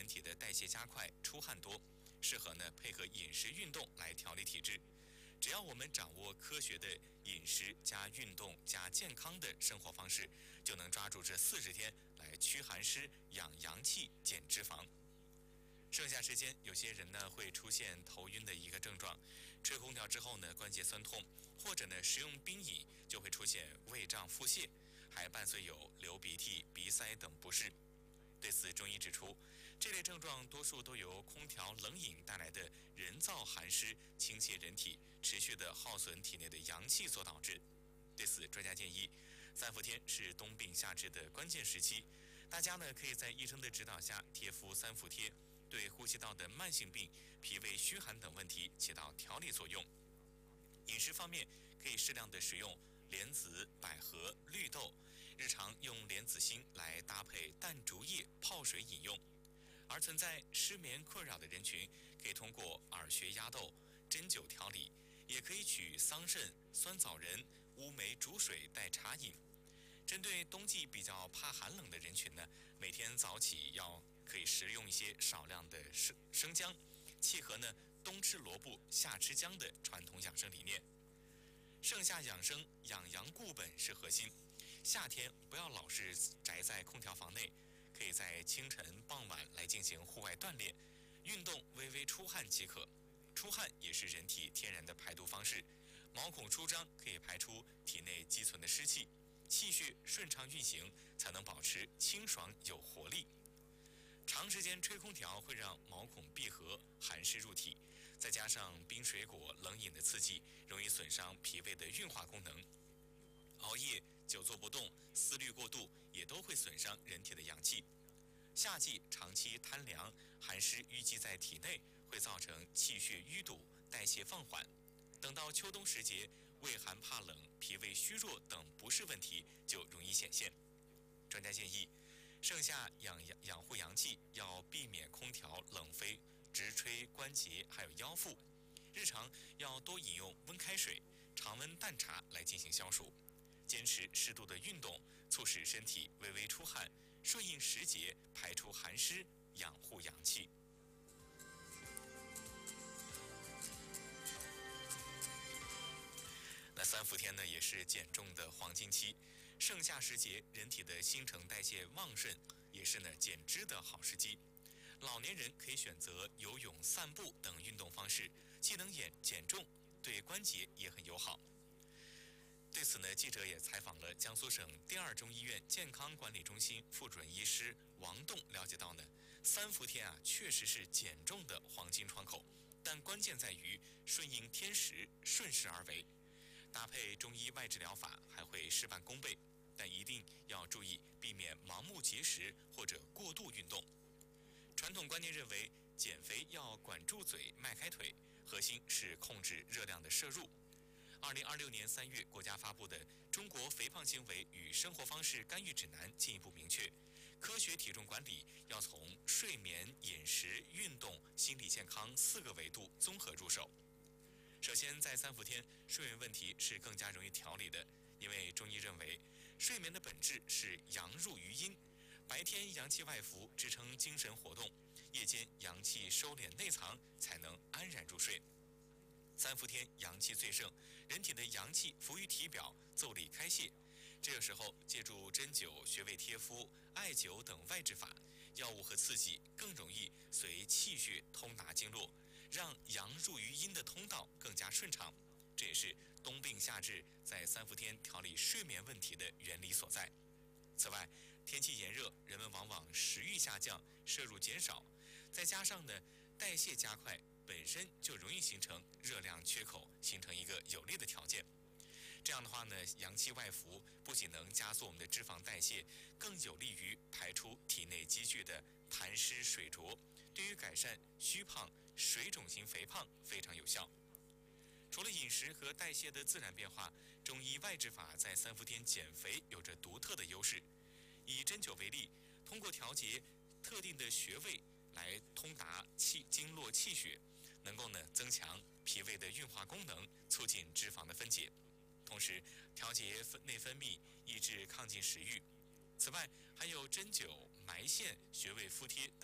体的代谢加快，出汗多，适合配合饮食运动来调理体质。只要我们掌握科学的饮食加运动加健康的生活方式，就能抓住这40天来驱寒湿、养阳气、减脂肪。剩下时间，有些人会出现头晕的一个症状，吹空调之后关节酸痛，或者食用冰饮就会出现胃胀、腹泻，还伴随有流鼻涕、鼻塞等不适。对此，中医指出，这类症状多数都由空调冷饮带来的人造寒湿侵袭人体，持续的耗损体内的阳气所导致。对此，专家建议，3伏天是冬病夏治的关键时期，大家可以在医生的指导下贴敷3伏贴，对呼吸道的慢性病、脾胃虚寒等问题起到调理作用。饮食方面，可以适量的食用莲子、百合、绿豆，日常用莲子心来搭配淡竹叶泡水饮用。而存在失眠困扰的人群，可以通过耳穴压豆、针灸调理，也可以取桑葚、酸枣仁、乌梅煮水代茶饮。针对冬季比较怕寒冷的人群每天早起可以食用一些少量的生姜，契合冬吃萝卜夏吃姜的传统养生理念。盛夏养生，养阳固本是核心。夏天不要老是宅在空调房内，可以在清晨、傍晚来进行户外锻炼，运动微微出汗即可。出汗也是人体天然的排毒方式，毛孔舒张可以排出体内积存的湿气，气血顺畅运行，才能保持清爽有活力。长时间吹空调会让毛孔闭合，寒湿入体，再加上冰水果、冷饮的刺激，容易损伤脾胃的运化功能。熬夜、久坐不动、思虑过度，也都会损伤人体的阳气。夏季长期贪凉，寒湿淤积在体内，会造成气血淤堵、代谢放缓。等到秋冬时节，畏寒怕冷、脾胃虚弱等不适问题就容易显现。专家建议，盛夏养护阳气，要避免空调冷风直吹关节还有腰腹，日常要多饮用温开水、常温淡茶来进行消暑，坚持适度的运动，促使身体微微出汗，顺应时节，排出寒湿，养护阳气。那3伏天也是减重的黄金期，盛夏时节，人体的新陈代谢旺盛，也是减脂的好时机。老年人可以选择游泳、散步等运动方式，既能减重，对关节也很友好。对此记者也采访了江苏省第二中医院健康管理中心副主任医师王栋，了解到3伏天确实是减重的黄金窗口，但关键在于顺应天时，顺势而为。搭配中医外治疗法还会事半功倍，但一定要注意避免盲目节食或者过度运动。传统观念认为，减肥要管住嘴、迈开腿，核心是控制热量的摄入。2026年3月，国家发布的《中国肥胖行为与生活方式干预指南》进一步明确，科学体重管理要从睡眠、饮食、运动、心理健康4个维度综合入手。首先，在3伏天，睡眠问题是更加容易调理的，因为中医认为，睡眠的本质是阳入于阴，白天阳气外浮，支撑精神活动，夜间阳气收敛内藏，才能安然入睡。3伏天阳气最盛，人体的阳气浮于体表，腠理开泄。这个时候，借助针灸、穴位贴敷、艾灸等外治法，药物和刺激更容易随气血通达经络，让阳入于阴的通道更加顺畅。这也是冬病夏治在3伏天调理睡眠问题的原理所在。此外，天气炎热，人们往往食欲下降，摄入减少，再加上代谢加快，本身就容易形成热量缺口，形成一个有利的条件。这样的话阳气外浮，不仅能加速我们的脂肪代谢，更有利于排出体内积聚的痰湿水浊，对于改善虚胖、水肿型肥胖非常有效。除了饮食和代谢的自然变化，中医外治法在3伏天减肥有着独特的优势。以针灸为例，通过调节特定的穴位来通达经络气血，能够增强脾胃的运化功能，促进脂肪的分解，同时调节内分泌，抑制亢进食欲。此外，还有针灸、埋线、穴位敷贴